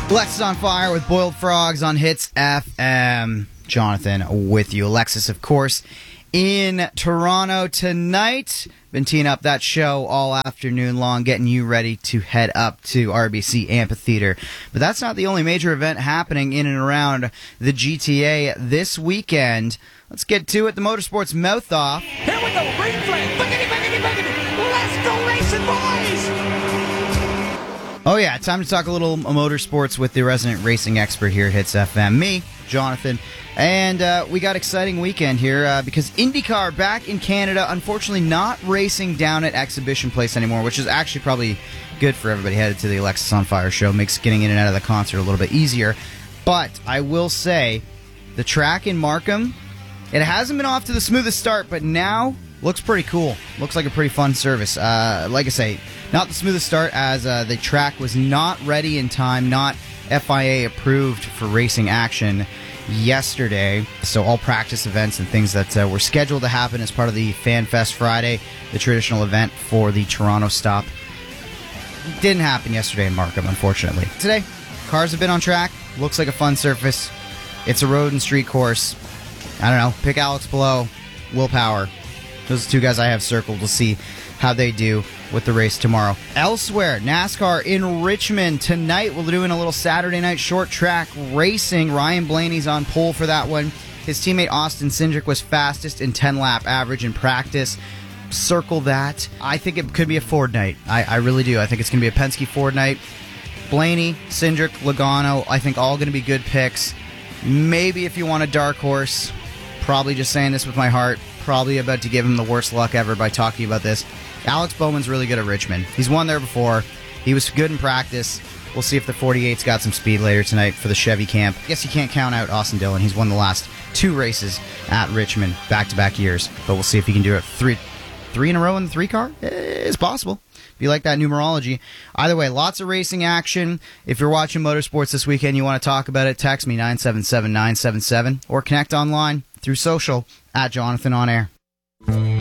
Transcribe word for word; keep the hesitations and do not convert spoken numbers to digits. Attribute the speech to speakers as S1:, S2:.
S1: Alexis on Fire with Boiled Frogs on Hits F M. Jonathan with you. Alexis, of course, in Toronto tonight. Been teeing up that show all afternoon long, getting you ready to head up to R B C Amphitheater. But that's not the only major event happening in and around the G T A this weekend. Let's get to it. The Motorsports Mouth Off.
S2: Here we go. Green flag. Boogity, boogity, boogity. Let's go racing, boys.
S1: Oh, yeah, time to talk a little motorsports with the resident racing expert here at Hits F M, me, Jonathan. And uh, we got exciting weekend here uh, because IndyCar back in Canada, unfortunately not racing down at Exhibition Place anymore, which is actually probably good for everybody headed to the Alexis on Fire show. Makes getting in and out of the concert a little bit easier. But I will say, the track in Markham, it hasn't been off to the smoothest start, but now looks pretty cool. Looks like a pretty fun service. Uh, like I say, not the smoothest start as uh, the track was not ready in time, not F I A approved for racing action yesterday. So all practice events and things that uh, were scheduled to happen as part of the Fan Fest Friday, the traditional event for the Toronto stop, didn't happen yesterday in Markham, unfortunately. Today, cars have been on track. Looks like a fun surface. It's a road and street course. I don't know. Pick Alex Below, Will Power. Those are two guys I have circled. We'll see how they do with the race tomorrow. Elsewhere, NASCAR in Richmond tonight. We're doing a little Saturday night short track racing. Ryan Blaney's on pole for that one. His teammate Austin Cindric was fastest in ten-lap average in practice. Circle that. I think it could be a Ford night. I, I really do. I think it's going to be a Penske Ford night. Blaney, Cindric, Logano, I think all going to be good picks. Maybe if you want a dark horse, probably just saying this with my heart, probably about to give him the worst luck ever by talking about this. Alex Bowman's really good at Richmond. He's won there before. He was good in practice. We'll see if the forty-eight's got some speed later tonight for the Chevy camp. I guess you can't count out Austin Dillon. He's won the last two races at Richmond back-to-back years. But we'll see if he can do it three, three in a row in the three-car. It's possible. If you like that numerology. Either way, lots of racing action. If you're watching motorsports this weekend, you want to talk about it, text me nine seven seven nine seven seven or connect online through social at Jonathan On Air.